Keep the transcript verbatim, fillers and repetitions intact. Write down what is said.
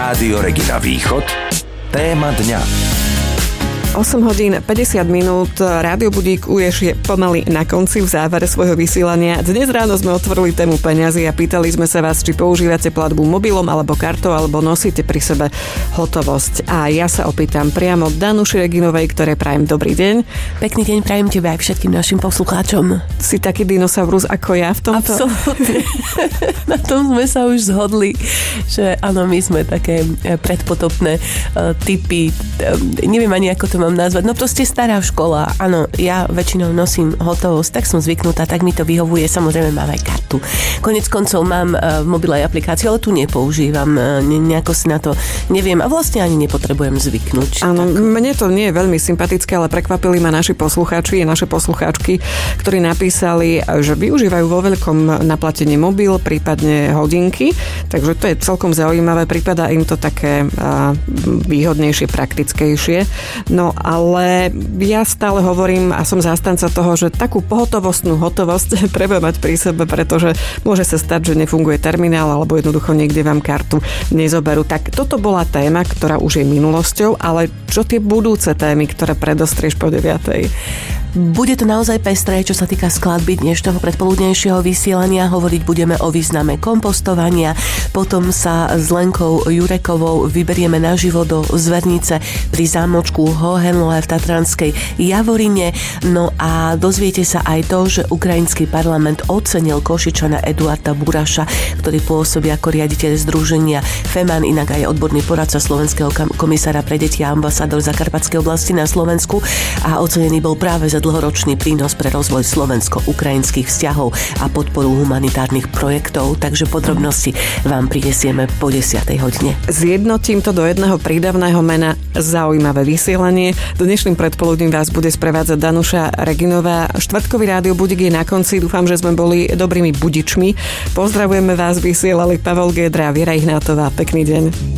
Rádio Regina Východ. Téma dňa. osem hodín päťdesiat minút, Rádio Budík už je pomaly na konci, v závere svojho vysielania. Dnes ráno sme otvorili tému peňazí a pýtali sme sa vás, či používate platbu mobilom alebo kartou, alebo nosíte pri sebe hotovosť. A ja sa opýtam priamo Danuši Reginovej, ktoré prajem dobrý deň. Pekný deň prajem tebe aj všetkým našim poslucháčom. Si taký dinosaurus ako ja v tomto? Absolútne. Na tom sme sa už zhodli, že áno, my sme také predpotopné uh, typy, uh, neviem ani ako to mám nazvať, no proste stará škola. Áno, ja väčšinou nosím hotovosť, tak som zvyknutá, tak mi to vyhovuje, samozrejme mám aj kartu. Konec koncov mám uh, v mobile aj aplikáciu, ale tu nepoužívam, uh, nejako si na to neviem a vlastne ani nepotrebujem zvyknúť. Áno, mne to nie je veľmi sympatické, ale prekvapili ma naši poslucháči, naše poslucháčky, ktorí napísali, že využívajú vo veľkom na platenie mobil, prípadne hodinky, takže to je celkom zaujímavé, prípada im to také uh, výhodnejšie, praktickejšie. No ale ja stále hovorím a som zástanca toho, že takú pohotovostnú hotovosť treba mať pri sebe, pretože môže sa stať, že nefunguje terminál alebo jednoducho niekde vám kartu nezoberú. Tak toto bola téma, ktorá už je minulosťou, ale čo tie budúce témy, ktoré predostrieš po deviatej? Bude to naozaj pestré, čo sa týka skladby dnešného predpoludnejšieho vysielania. Hovoriť budeme o význame kompostovania, potom sa s Lenkou Jurekovou vyberieme naživo do Zvernice pri zámočku Hohenlohe v Tatranskej Javorine. No a dozviete sa aj to, že ukrajinský parlament ocenil Košičana Eduarda Buraša, ktorý pôsobí ako riaditeľ združenia FEMAN, inak aj odborný poradca slovenského komisára pre deti a ambasádor Zakarpatskej oblasti na Slovensku, a ocenený bol práve za dlhoročný prínos pre rozvoj slovensko-ukrajinských vzťahov a podporu humanitárnych projektov, takže podrobnosti vám prinesieme po desiatej hodine. Zjednotím to do jedného prídavného mena, zaujímavé vysielanie. Dnešným predpoludním vás bude sprevádzať Danuša Reginová. Štvrtkový Rádio Budík je na konci, dúfam, že sme boli dobrými budičmi. Pozdravujeme vás, vysielali Pavol Gédra a Viera Ihnátová. Pekný deň.